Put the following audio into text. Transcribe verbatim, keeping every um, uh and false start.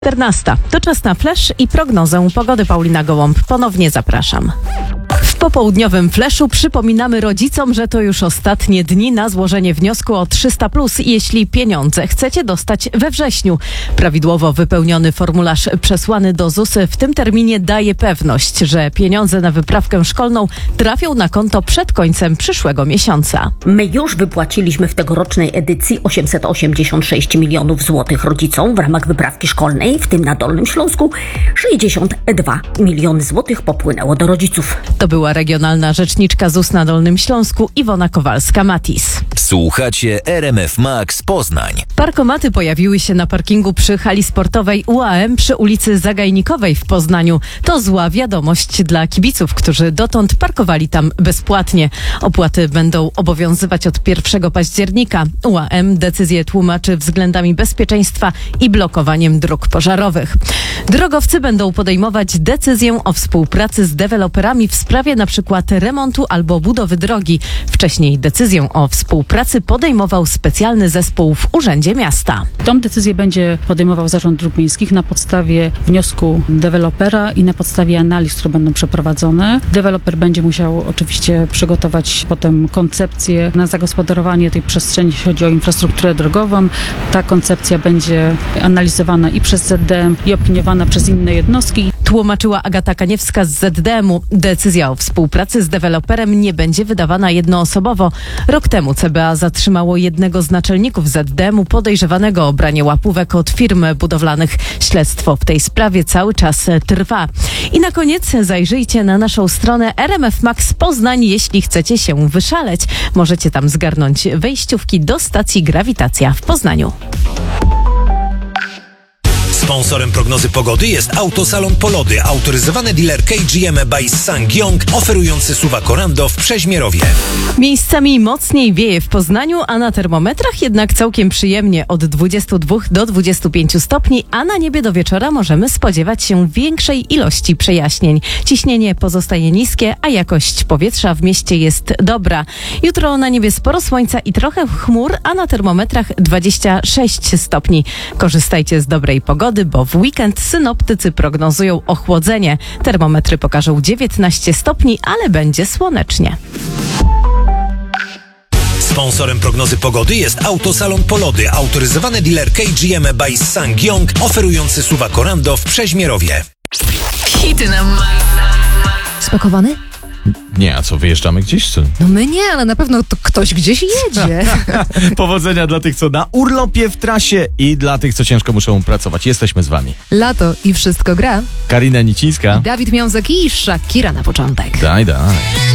czternasta. To czas na flash i prognozę pogody. Paulina Gołąb. Ponownie zapraszam. W popołudniowym fleszu przypominamy rodzicom, że to już ostatnie dni na złożenie wniosku o trzysta plus, jeśli pieniądze chcecie dostać we wrześniu. Prawidłowo wypełniony formularz przesłany do ZUS w tym terminie daje pewność, że pieniądze na wyprawkę szkolną trafią na konto przed końcem przyszłego miesiąca. My już wypłaciliśmy w tegorocznej edycji osiemset osiemdziesiąt sześć milionów złotych rodzicom w ramach wyprawki szkolnej, w tym na Dolnym Śląsku sześćdziesiąt dwa miliony złotych popłynęło do rodziców. To była regionalna rzeczniczka ZUS na Dolnym Śląsku Iwona Kowalska-Matis. Słuchacie R M F Max Poznań. Parkomaty pojawiły się na parkingu przy hali sportowej U A M przy ulicy Zagajnikowej w Poznaniu. To zła wiadomość dla kibiców, którzy dotąd parkowali tam bezpłatnie. Opłaty będą obowiązywać od pierwszego października. U A M decyzję tłumaczy względami bezpieczeństwa i blokowaniem dróg pożarowych. Drogowcy będą podejmować decyzję o współpracy z deweloperami w sprawie na przykład remontu albo budowy drogi. Wcześniej decyzję o współpracy podejmował specjalny zespół w Urzędzie Miasta. Tą decyzję będzie podejmował Zarząd Dróg Miejskich na podstawie wniosku dewelopera i na podstawie analiz, które będą przeprowadzone. Deweloper będzie musiał oczywiście przygotować potem koncepcję na zagospodarowanie tej przestrzeni, jeśli chodzi o infrastrukturę drogową. Ta koncepcja będzie analizowana i przez Z D M i opiniowana przez inne jednostki. Tłumaczyła Agata Kaniewska z Z D M-u. Decyzja o współpracy z deweloperem nie będzie wydawana jednoosobowo. Rok temu C B A zatrzymało jednego z naczelników Z D M-u podejrzewanego o branie łapówek od firm budowlanych. Śledztwo w tej sprawie cały czas trwa. I na koniec zajrzyjcie na naszą stronę R M F Max Poznań, jeśli chcecie się wyszaleć. Możecie tam zgarnąć wejściówki do stacji Grawitacja w Poznaniu. Sponsorem prognozy pogody jest Autosalon Polody, autoryzowany dealer K G M by Sangyong, oferujący suwa Corando w Przeźmierowie. Miejscami mocniej wieje w Poznaniu, a na termometrach jednak całkiem przyjemnie od dwudziestu dwóch do dwudziestu pięciu stopni, a na niebie do wieczora możemy spodziewać się większej ilości przejaśnień. Ciśnienie pozostaje niskie, a jakość powietrza w mieście jest dobra. Jutro na niebie sporo słońca i trochę chmur, a na termometrach dwadzieścia sześć stopni. Korzystajcie z dobrej pogody, bo w weekend synoptycy prognozują ochłodzenie. Termometry pokażą dziewiętnaście stopni, ale będzie słonecznie. Sponsorem prognozy pogody jest Autosalon Polody, autoryzowany dealer K G M by Sangyong, oferujący suwa Corando w Przeźmierowie. Hity na maksa. Spakowany? Nie, a co, wyjeżdżamy gdzieś? Co? No my nie, ale na pewno to ktoś gdzieś jedzie. Powodzenia dla tych, co na urlopie, w trasie i dla tych, co ciężko muszą pracować. Jesteśmy z wami. Lato i wszystko gra. Karina Nicińska. Dawid Miązek i Shakira na początek. Daj, daj.